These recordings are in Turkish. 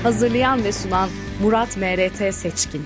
Hazırlayan ve sunan Murat M.R.T. Seçkin.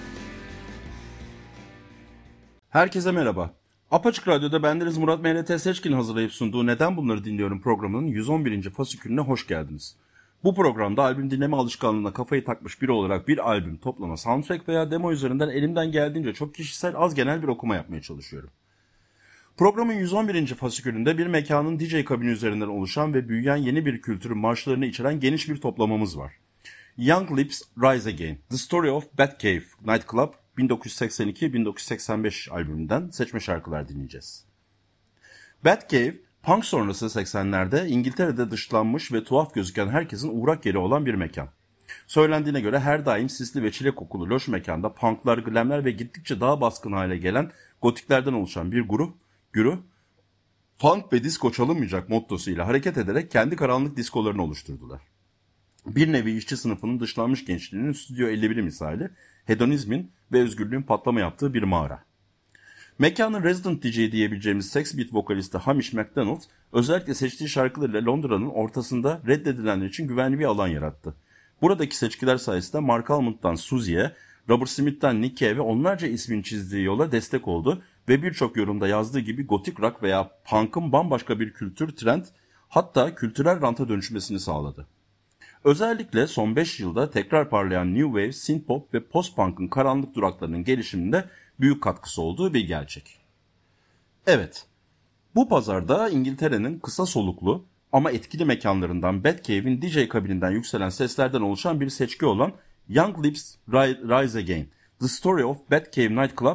Herkese merhaba. Apaçık Radyo'da bendeniz Murat M.R.T. Seçkin hazırlayıp sunduğu Neden Bunları Dinliyorum programının 111. fasikülüne hoş geldiniz. Bu programda albüm dinleme alışkanlığına kafayı takmış biri olarak bir albüm, toplama, soundtrack veya demo üzerinden elimden geldiğince çok kişisel, az genel bir okuma yapmaya çalışıyorum. Programın 111. fasikülünde bir mekanın DJ kabini üzerinden oluşan ve büyüyen yeni bir kültürün marşlarını içeren geniş bir toplamamız var. Young Lips Rise Again, The Story of Batcave Nightclub 1982-1985 albümünden seçme şarkılar dinleyeceğiz. Batcave, punk sonrası 80'lerde İngiltere'de dışlanmış ve tuhaf gözüken herkesin uğrak yeri olan bir mekan. Söylendiğine göre her daim sisli ve çilek kokulu loş mekanda punklar, glamler ve gittikçe daha baskın hale gelen gotiklerden oluşan bir güruh, funk ve disco çalınmayacak mottosuyla hareket ederek kendi karanlık diskolarını oluşturdular. Bir nevi işçi sınıfının dışlanmış gençliğinin Stüdyo 51 misali, hedonizmin ve özgürlüğün patlama yaptığı bir mağara. Mekanın resident DJ diyebileceğimiz sex beat vokalisti Hamish Macdonald, özellikle seçtiği şarkılarıyla Londra'nın ortasında reddedilenler için güvenli bir alan yarattı. Buradaki seçkiler sayesinde Mark Almond'dan Susie'ye, Robert Smith'ten Nick Cave'e onlarca ismin çizdiği yola destek oldu ve birçok yorumda yazdığı gibi gotik rock veya punk'ın bambaşka bir kültür, trend, hatta kültürel ranta dönüşmesini sağladı. Özellikle son 5 yılda tekrar parlayan New Wave, Synthpop ve Post-Punk'ın karanlık duraklarının gelişiminde büyük katkısı olduğu bir gerçek. Evet, bu pazarda İngiltere'nin kısa soluklu ama etkili mekanlarından Batcave'in DJ kabininden yükselen seslerden oluşan bir seçki olan Young Lips Rise Again, The Story of Batcave Nightclub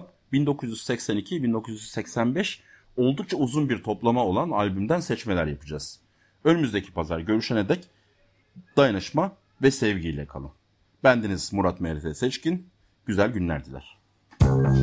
1982-1985 oldukça uzun bir toplama olan albümden seçmeler yapacağız. Önümüzdeki pazar görüşene dek dayanışma ve sevgiyle kalın. Bendeniz Murat M.R.T. Seçkin, güzel günler diler.